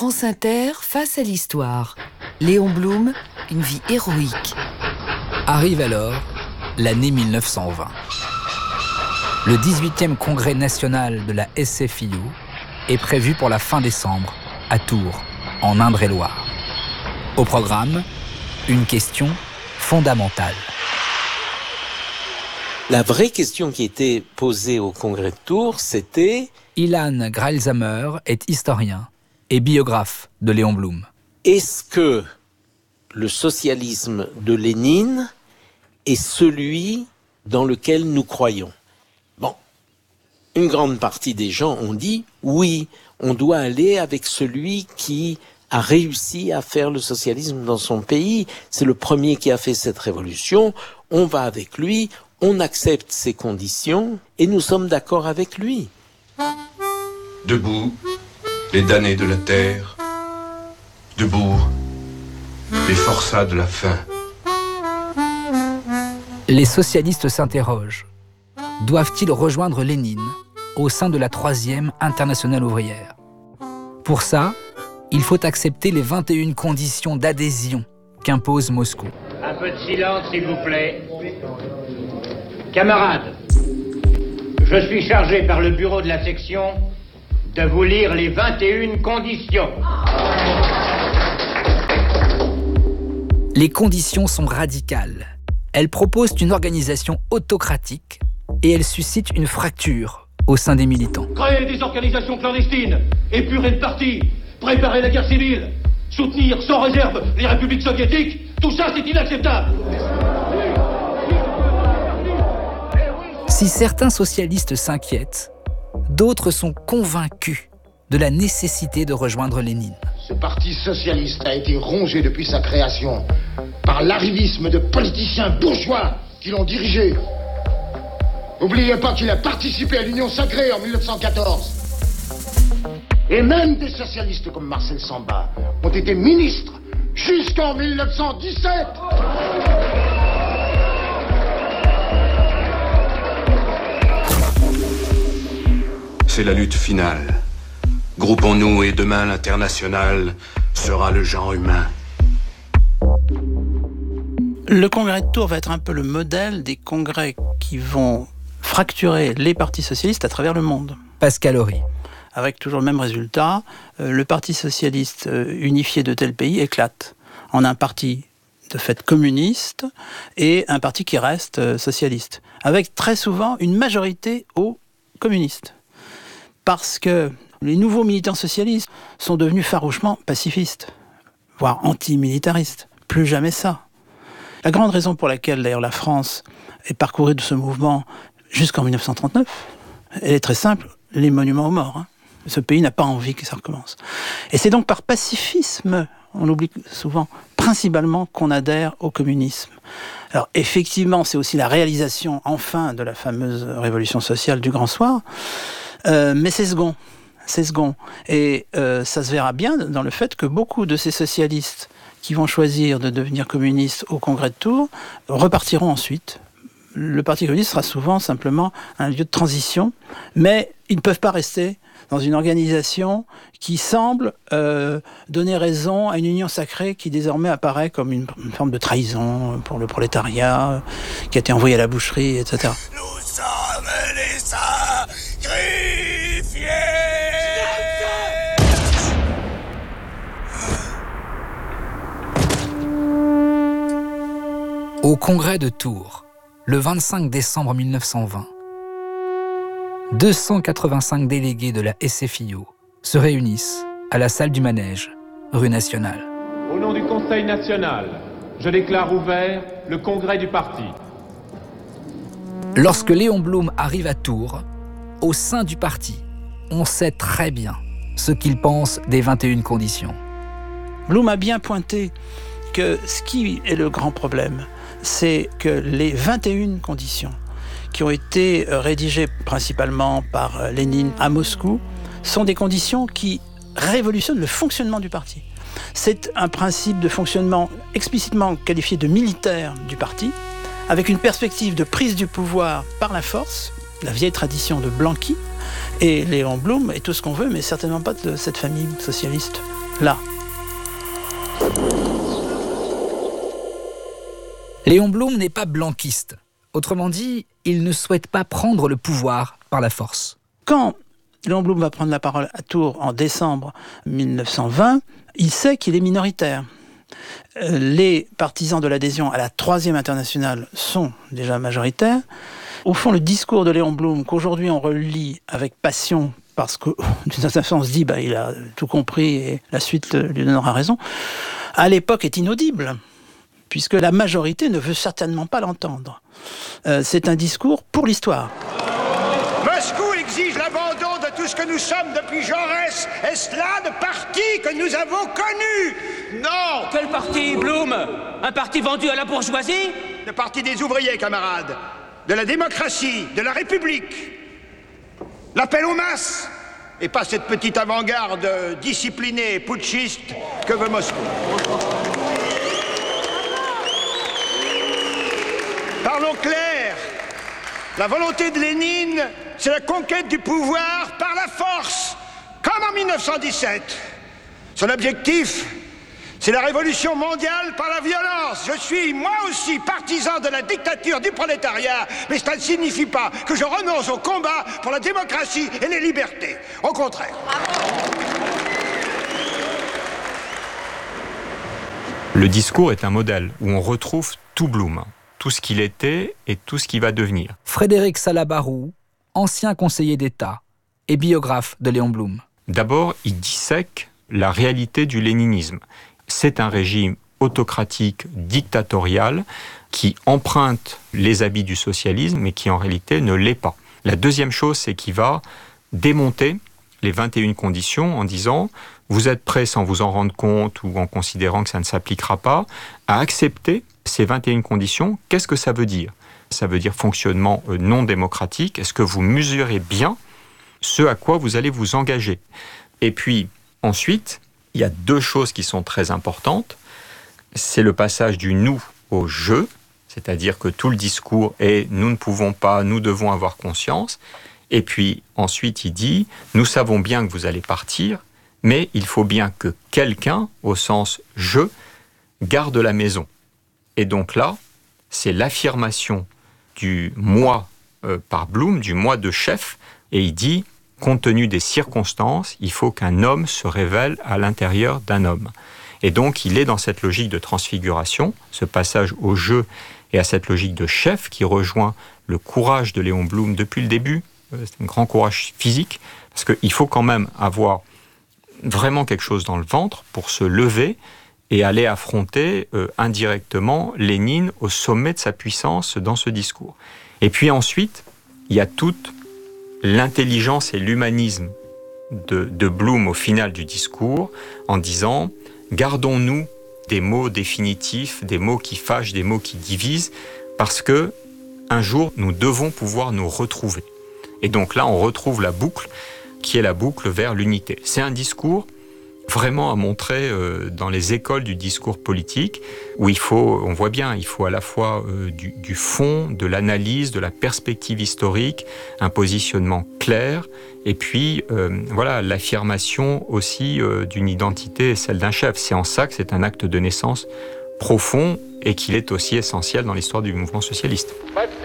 France Inter, face à l'histoire. Léon Blum, une vie héroïque. Arrive alors l'année 1920. Le 18e congrès national de la SFIO est prévu pour la fin décembre, à Tours, en Indre-et-Loire. Au programme, une question fondamentale. La vraie question qui était posée au congrès de Tours, c'était... Ilan Greilsheimer est historien et biographe de Léon Blum. Est-ce que le socialisme de Lénine est celui dans lequel nous croyons? Bon, une grande partie des gens ont dit oui, on doit aller avec celui qui a réussi à faire le socialisme dans son pays. C'est le premier qui a fait cette révolution. On va avec lui, on accepte ses conditions et nous sommes d'accord avec lui. Debout, les damnés de la terre. Debout, les forçats de la faim. Les socialistes s'interrogent. Doivent-ils rejoindre Lénine au sein de la 3e internationale ouvrière? Pour ça, il faut accepter les 21 conditions d'adhésion qu'impose Moscou. Un peu de silence, s'il vous plaît. Camarades, je suis chargé par le bureau de la section de vous lire les 21 conditions. Les conditions sont radicales. Elles proposent une organisation autocratique et elles suscitent une fracture au sein des militants. Créer des organisations clandestines, épurer le parti, préparer la guerre civile, soutenir sans réserve les républiques soviétiques, tout ça c'est inacceptable. Si certains socialistes s'inquiètent, d'autres sont convaincus de la nécessité de rejoindre Lénine. Ce parti socialiste a été rongé depuis sa création par l'arrivisme de politiciens bourgeois qui l'ont dirigé. N'oubliez pas qu'il a participé à l'Union sacrée en 1914. Et même des socialistes comme Marcel Samba ont été ministres jusqu'en 1917. C'est la lutte finale. Groupons-nous et demain l'international sera le genre humain. Le congrès de Tours va être un peu le modèle des congrès qui vont fracturer les partis socialistes à travers le monde. Pascal Horry. Avec toujours le même résultat, le parti socialiste unifié de tel pays éclate en un parti de fait communiste et un parti qui reste socialiste, avec très souvent une majorité aux communistes. Parce que les nouveaux militants socialistes sont devenus farouchement pacifistes, voire antimilitaristes. Plus jamais ça. La grande raison pour laquelle, d'ailleurs, la France est parcourue de ce mouvement jusqu'en 1939, elle est très simple, les monuments aux morts. Ce pays n'a pas envie que ça recommence. Et c'est donc par pacifisme, on l'oublie souvent, principalement qu'on adhère au communisme. Alors effectivement, c'est aussi la réalisation, enfin, de la fameuse révolution sociale du Grand Soir, mais c'est second. C'est second. Et ça se verra bien dans le fait que beaucoup de ces socialistes qui vont choisir de devenir communistes au Congrès de Tours repartiront ensuite. Le Parti communiste sera souvent simplement un lieu de transition, mais ils ne peuvent pas rester dans une organisation qui semble donner raison à une union sacrée qui désormais apparaît comme une forme de trahison pour le prolétariat, qui a été envoyé à la boucherie, etc. Nous sommes les sacrifiés. Au congrès de Tours, le 25 décembre 1920, 285 délégués de la SFIO se réunissent à la salle du Manège, rue Nationale. Au nom du Conseil national, je déclare ouvert le congrès du parti. Lorsque Léon Blum arrive à Tours, au sein du parti, on sait très bien ce qu'il pense des 21 conditions. Blum a bien pointé que ce qui est le grand problème, c'est que les 21 conditions qui ont été rédigées principalement par Lénine à Moscou sont des conditions qui révolutionnent le fonctionnement du parti. C'est un principe de fonctionnement explicitement qualifié de militaire du parti, avec une perspective de prise du pouvoir par la force, la vieille tradition de Blanqui, et Léon Blum est tout ce qu'on veut, mais certainement pas de cette famille socialiste là. Léon Blum n'est pas blanquiste. Autrement dit, il ne souhaite pas prendre le pouvoir par la force. Quand Léon Blum va prendre la parole à Tours en décembre 1920, il sait qu'il est minoritaire. Les partisans de l'adhésion à la Troisième Internationale sont déjà majoritaires. Au fond, le discours de Léon Blum, qu'aujourd'hui on relit avec passion, parce que d'une certaine façon on se dit il a tout compris et la suite lui donnera raison, à l'époque est inaudible, puisque la majorité ne veut certainement pas l'entendre. C'est un discours pour l'histoire. Moscou exige l'abandon de tout ce que nous sommes depuis Jaurès. Est-ce là le parti que nous avons connu? Non! Quel parti, Blum? Un parti vendu à la bourgeoisie? Le parti des ouvriers, camarades. De la démocratie, de la République. L'appel aux masses. Et pas cette petite avant-garde disciplinée et putschiste que veut Moscou. Parlons clair. La volonté de Lénine, c'est la conquête du pouvoir par la force, comme en 1917. Son objectif, c'est la révolution mondiale par la violence. Je suis, moi aussi, partisan de la dictature du prolétariat, mais ça ne signifie pas que je renonce au combat pour la démocratie et les libertés. Au contraire. Le discours est un modèle où on retrouve tout Blum, tout ce qu'il était et tout ce qu'il va devenir. Frédéric Salabarou, ancien conseiller d'État et biographe de Léon Blum. D'abord, il dissèque la réalité du léninisme. C'est un régime autocratique, dictatorial, qui emprunte les habits du socialisme, mais qui en réalité ne l'est pas. La deuxième chose, c'est qu'il va démonter les 21 conditions en disant « vous êtes prêts, sans vous en rendre compte ou en considérant que ça ne s'appliquera pas, à accepter ces 21 conditions. » Qu'est-ce que ça veut dire ? Ça veut dire fonctionnement non démocratique. Est-ce que vous mesurez bien ce à quoi vous allez vous engager ? Et puis, ensuite, il y a deux choses qui sont très importantes. C'est le passage du « nous » au « je », c'est-à-dire que tout le discours est « nous ne pouvons pas, nous devons avoir conscience ». Et puis ensuite, il dit « nous savons bien que vous allez partir, mais il faut bien que quelqu'un, au sens « je », garde la maison ». Et donc là, c'est l'affirmation du « moi » par Blum, du « moi de chef », et il dit « compte tenu des circonstances, il faut qu'un homme se révèle à l'intérieur d'un homme ». Et donc, il est dans cette logique de transfiguration, ce passage au « je » et à cette logique de chef qui rejoint le courage de Léon Blum depuis le début. C'est un grand courage physique, parce qu'il faut quand même avoir vraiment quelque chose dans le ventre pour se lever et aller affronter indirectement Lénine au sommet de sa puissance dans ce discours. Et puis ensuite, il y a toute l'intelligence et l'humanisme de Blum au final du discours, en disant « gardons-nous des mots définitifs, des mots qui fâchent, des mots qui divisent, parce que un jour, nous devons pouvoir nous retrouver. » Et donc là, on retrouve la boucle, qui est la boucle vers l'unité. C'est un discours vraiment à montrer dans les écoles du discours politique, où on voit bien, il faut à la fois du fond, de l'analyse, de la perspective historique, un positionnement clair, et puis l'affirmation aussi d'une identité, celle d'un chef. C'est en ça que c'est un acte de naissance profond et qu'il est aussi essentiel dans l'histoire du mouvement socialiste.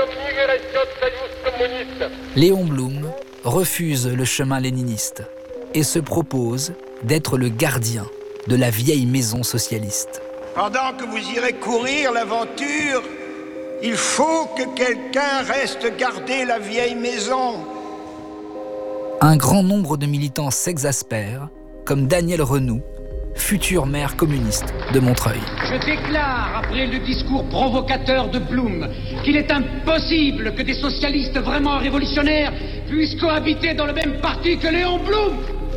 Léon Blum refuse le chemin léniniste et se propose d'être le gardien de la vieille maison socialiste. Pendant que vous irez courir l'aventure, il faut que quelqu'un reste garder la vieille maison. Un grand nombre de militants s'exaspèrent, comme Daniel Renoux, futur maire communiste de Montreuil. Je déclare, après le discours provocateur de Blum, qu'il est impossible que des socialistes vraiment révolutionnaires puissent cohabiter dans le même parti que Léon Blum.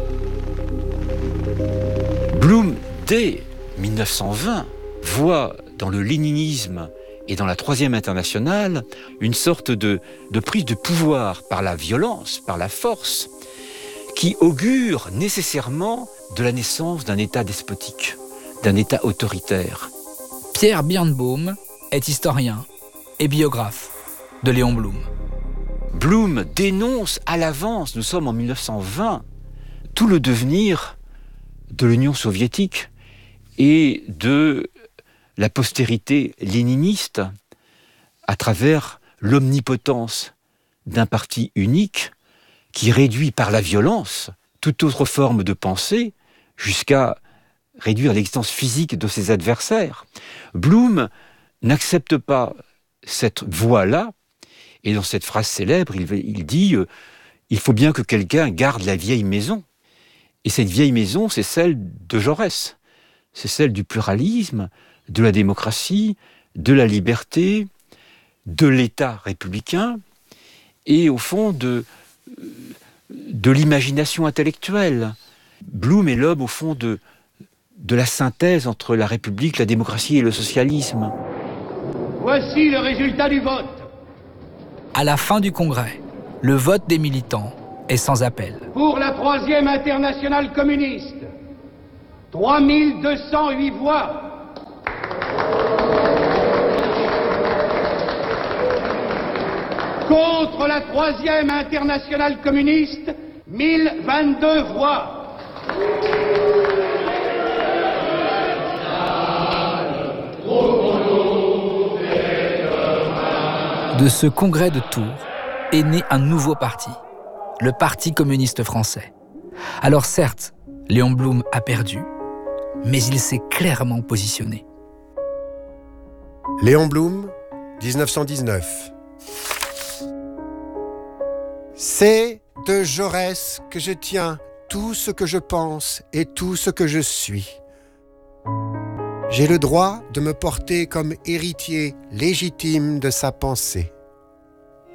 Blum, dès 1920, voit dans le léninisme et dans la Troisième Internationale une sorte de prise de pouvoir par la violence, par la force, qui augure nécessairement de la naissance d'un État despotique, d'un État autoritaire. Pierre Birnbaum est historien et biographe de Léon Blum. Blum dénonce à l'avance, nous sommes en 1920, tout le devenir de l'Union soviétique et de la postérité léniniste à travers l'omnipotence d'un parti unique qui réduit par la violence toute autre forme de pensée jusqu'à réduire l'existence physique de ses adversaires. Blum n'accepte pas cette voie-là, et dans cette phrase célèbre, il dit « Il faut bien que quelqu'un garde la vieille maison ». Et cette vieille maison, c'est celle de Jaurès. C'est celle du pluralisme, de la démocratie, de la liberté, de l'État républicain, et au fond de l'imagination intellectuelle. Blum est l'homme, au fond, de la synthèse entre la République, la démocratie et le socialisme. Voici le résultat du vote. À la fin du congrès, le vote des militants est sans appel. Pour la 3e internationale communiste, 3208 voix. Contre la 3e internationale communiste, 1022 voix. De ce congrès de Tours est né un nouveau parti, le Parti communiste français. Alors certes, Léon Blum a perdu, mais il s'est clairement positionné. Léon Blum, 1919. C'est de Jaurès que je tiens tout ce que je pense et tout ce que je suis. J'ai le droit de me porter comme héritier légitime de sa pensée.